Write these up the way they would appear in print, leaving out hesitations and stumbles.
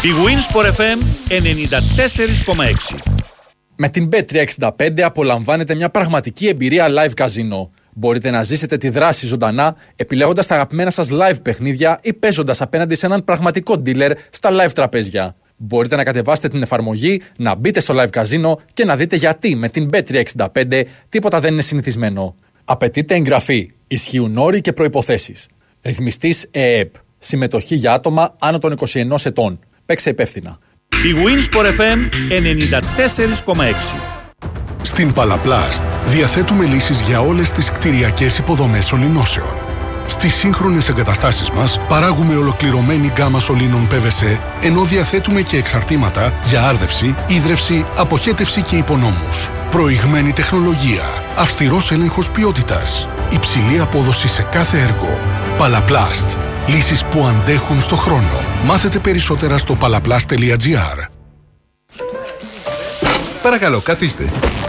Big Wins for FM 94,6. Με την Bet365 απολαμβάνετε μια πραγματική εμπειρία live καζίνο. Μπορείτε να ζήσετε τη δράση ζωντανά, επιλέγοντας τα αγαπημένα σας live παιχνίδια ή παίζοντας απέναντι σε έναν πραγματικό dealer στα live τραπέζια. Μπορείτε να κατεβάσετε την εφαρμογή, να μπείτε στο live καζίνο και να δείτε γιατί με την Bet365 τίποτα δεν είναι συνηθισμένο. Απαιτείται εγγραφή. Ισχύουν όροι και προϋποθέσεις. Ρυθμιστής ΕΕΠ. Συμμετοχή για άτομα άνω των 21 ετών. Παίξε υπεύθυνα. Big Wins for FM 94,6. Στην Παλαπλάστ διαθέτουμε λύσεις για όλες τις κτηριακές υποδομές σωληνώσεων. Στις σύγχρονες εγκαταστάσεις μας παράγουμε ολοκληρωμένη γκάμα σωλήνων PVC, ενώ διαθέτουμε και εξαρτήματα για άρδευση, ίδρυυση, αποχέτευση και υπονόμους. Προηγμένη τεχνολογία, αυστηρός έλεγχος ποιότητας, υψηλή απόδοση σε κάθε έργο. Παλαπλάστ. Λύσεις που αντέχουν στο χρόνο. Μάθετε περισσότερα στο palaplast.gr. Παρακαλώ, καθίστε.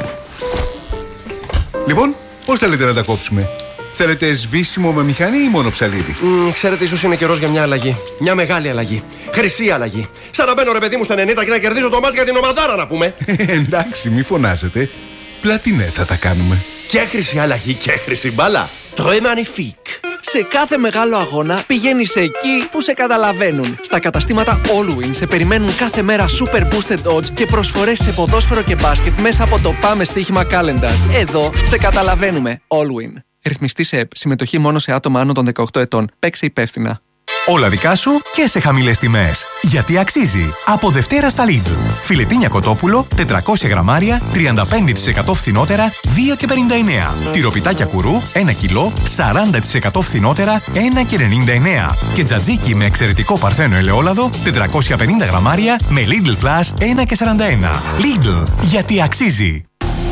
Λοιπόν, πώς θέλετε να τα κόψουμε? Θέλετε σβήσιμο με μηχανή ή μόνο ψαλίδι? Ξέρετε, ίσως είναι καιρός για μια αλλαγή. Μια μεγάλη αλλαγή. Χρυσή αλλαγή. Σαν να μπαίνω, ρε παιδί μου, στα 90 και να κερδίζω το μάτς για την ομαδάρα, να πούμε. Εντάξει, μη φωνάζετε. Πλατινέ θα τα κάνουμε. Και χρυσή αλλαγή και χρυσή μπάλα. Très magnifique. Σε κάθε μεγάλο αγώνα πηγαίνεις εκεί που σε καταλαβαίνουν. Στα καταστήματα Allwin σε περιμένουν κάθε μέρα super boosted odds και προσφορές σε ποδόσφαιρο και μπάσκετ μέσα από το Πάμε Στοίχημα Calendar. Εδώ σε καταλαβαίνουμε. Allwin. Ρυθμιστής ΕΕΠ. Συμμετοχή μόνο σε άτομα άνω των 18 ετών. Παίξε υπεύθυνα. Όλα δικά σου και σε χαμηλές τιμές. Γιατί αξίζει. Από Δευτέρα στα Lidl. Φιλετίνια κοτόπουλο, 400 γραμμάρια, 35% φθηνότερα, 2,59. Τυροπιτάκια κουρού, 1 κιλό, 40% φθηνότερα, 1,99. Και τζατζίκι με εξαιρετικό παρθένο ελαιόλαδο, 450 γραμμάρια, με Lidl Plus, 1,41. Lidl. Γιατί αξίζει.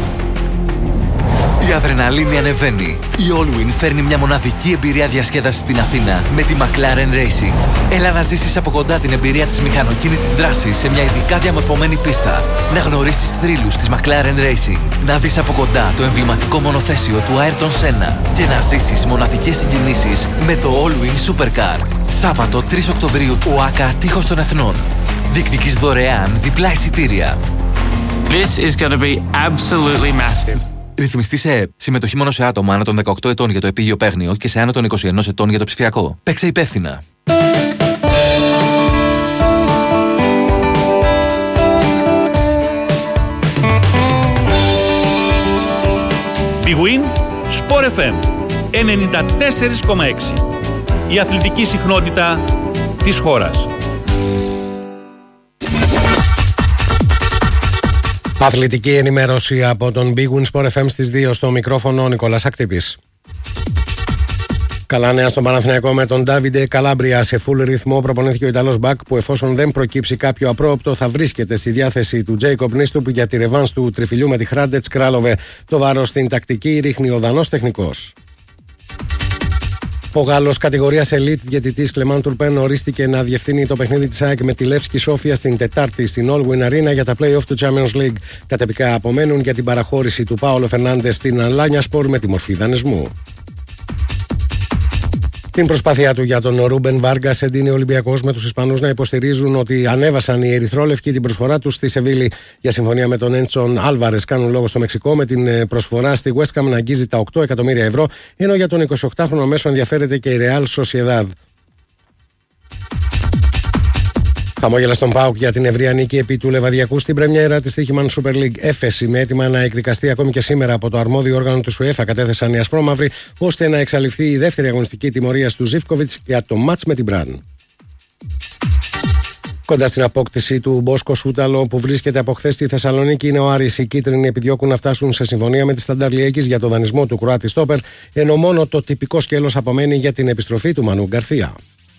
Η αδρεναλίνη ανεβαίνει. Η Allwin φέρνει μια μοναδική εμπειρία διασκέδασης στην Αθήνα με τη McLaren Racing. Έλα να ζήσεις από κοντά την εμπειρία της μηχανοκίνητης δράσης σε μια ειδικά διαμορφωμένη πίστα. Να γνωρίσεις θρύλους της McLaren Racing. Να δεις από κοντά το εμβληματικό μονοθέσιο του Ayrton Senna. Και να ζήσεις μοναδικές συγκινήσεις με το Allwin Supercar. Σάββατο 3 Οκτωβρίου, ΟΑΚΑ Τείχος των Εθνών. Διεκδικείς δωρεάν διπλά εισιτήρια. This is going to be absolutely massive. Ρυθμιστής ΕΕΠ. Συμμετοχή μόνο σε άτομα άνω των 18 ετών για το επίγειο παίγνιο και σε άνω των 21 ετών για το ψηφιακό. Παίξε υπεύθυνα. Big Win Sport FM 94,6. Η αθλητική συχνότητα της χώρας. Αθλητική ενημέρωση από τον Big Win Sport FM στις 2, στο μικρόφωνο ο Νικόλας Ακτύπης. Καλά νέα στον Παναθηναϊκό με τον Ντάβιντε Καλάμπρια. Σε full ρυθμό προπονήθηκε ο Ιταλός μπακ που, εφόσον δεν προκύψει κάποιο απρόοπτο, θα βρίσκεται στη διάθεση του Τζέικοπ Νίστουπ για τη ρεβάνς του τριφυλιού με τη Χράντετς Κράλοβε. Το βάρος στην τακτική ρίχνει ο Δανός τεχνικός. Ο Γάλλος κατηγορίας Elite διαιτητής Κλεμάν Τουρπέν ορίστηκε να διευθύνει το παιχνίδι της ΑΕΚ με τη Λεύσκη Σόφια στην Τετάρτη στην Allwin Arena για τα play-off του Champions League. Τα τυπικά απομένουν για την παραχώρηση του Πάολο Φερνάντες στην Αλάνιασπορ με τη μορφή δανεισμού. Την προσπάθειά του για τον Ρούμπεν Βάργκας εντείνει ο Ολυμπιακός με τους Ισπανούς να υποστηρίζουν ότι ανέβασαν οι ερυθρόλευκοι την προσφορά τους στη Σεβίλη για συμφωνία με τον Έντσον Άλβαρες. Κάνουν λόγο στο Μεξικό με την προσφορά στη West Ham να αγγίζει τα 8 εκατομμύρια ευρώ, ενώ για τον 28χρονο μέσο ενδιαφέρεται και η Real Sociedad. Χαμόγελα στον ΠΑΟΚ για την ευρεία νίκη επί του Λεβαδιακού στην πρεμιέρα της Στοίχημαν Super League. Έφεση με έτοιμα να εκδικαστεί ακόμη και σήμερα από το αρμόδιο όργανο του UEFA κατέθεσαν οι ασπρόμαυροι, ώστε να εξαλειφθεί η δεύτερη αγωνιστική τιμωρία του Ζίβκοβιτς για το μάτς με την Μπραν. Κοντά στην απόκτηση του Μπόσκο Σούταλο που βρίσκεται από χθες στη Θεσσαλονίκη είναι ο Άρης. Οι κίτρινοι επιδιώκουν να φτάσουν σε συμφωνία με τη Στανταρ Λιέγκης για το δανεισμό του Κροάτη στόπερ, ενώ μόνο το τυπικό σκέλος απομένει για την επιστροφή του Μανού Γκαρθία.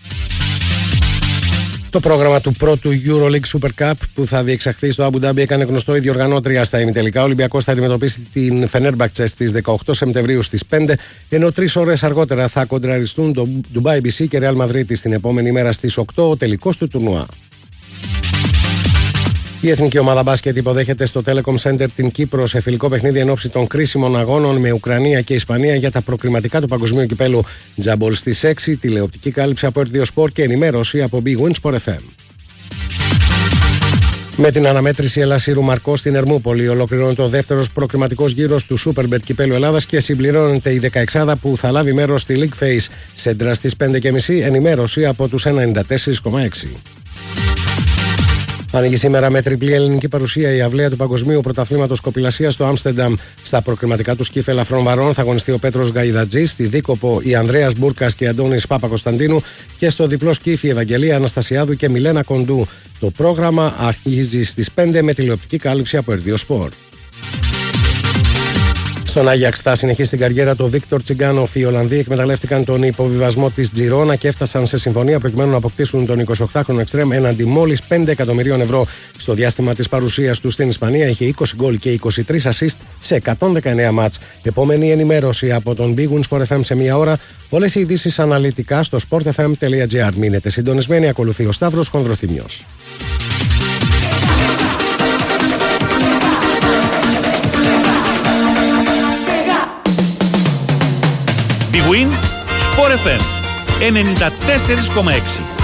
Το πρόγραμμα του πρώτου EuroLeague Super Cup που θα διεξαχθεί στο Αμπου Ντάμπι έκανε γνωστό η διοργανώτρια στα ημιτελικά. Ο Ολυμπιακός θα αντιμετωπίσει την Φενέρμπαχτσε στις 18 Σεπτεμβρίου στις 5, ενώ 3 ώρες αργότερα θα κοντραριστούν το Dubai BC και Real Madrid την επόμενη μέρα στις 8, ο τελικός του τουρνουά. Η εθνική ομάδα μπάσκετ υποδέχεται στο Telecom Center την Κύπρο σε φιλικό παιχνίδι εν ώψη των κρίσιμων αγώνων με Ουκρανία και Ισπανία για τα προκριματικά του Παγκοσμίου Κυπέλου. Τζαμπολ στις 6, τηλεοπτική κάλυψη από RTO Sport και ενημέρωση από Big Win Sport FM. Με την αναμέτρηση Ελασσίρου Μαρκό στην Ερμούπολη, ολοκληρώνεται ο δεύτερος προκριματικός γύρος του Superbet Κυπέλλου Ελλάδας και συμπληρώνεται η 16η που θα λάβει μέρος στη League Phase. Σέντρα στις 5.30, ενημέρωση από τους 94,6. Ανοίγει σήμερα με τριπλή ελληνική παρουσία η αυλαία του Παγκοσμίου Πρωταθλήματος Κοπηλασίας στο Άμστερνταμ. Στα προκριματικά του σκύφη ελαφρών βαρών θα αγωνιστεί ο Πέτρος Γαϊδατζής, στη δίκοπο η Ανδρέας Μπούρκας και Αντώνης Παπακοσταντίνου και στο διπλό σκύφη η Ευαγγελία Αναστασιάδου και Μιλένα Κοντού. Το πρόγραμμα αρχίζει στις 5 με τηλεοπτική κάλυψη από Ερδίο Σπορ. Στον Άγιαξ θα συνεχίσει την καριέρα του Βίκτορ Τσιγκάνοφ. Οι Ολλανδοί εκμεταλλεύτηκαν τον υποβιβασμό της Τζιρόνα και έφτασαν σε συμφωνία προκειμένου να αποκτήσουν τον 28χρονο εξτρέμ έναντι μόλις 5 εκατομμυρίων ευρώ. Στο διάστημα της παρουσίας του στην Ισπανία είχε 20 γκολ και 23 assist σε 119 μάτς. Επόμενη ενημέρωση από τον Big Win Sport FM σε μία ώρα. Όλες οι ειδήσεις αναλυτικά στο sportfm.gr. Μείνετε συντονισμένοι, ακολουθεί ο Σταύρος Χονδροθυμιός. Big Win Sport FM 94,6.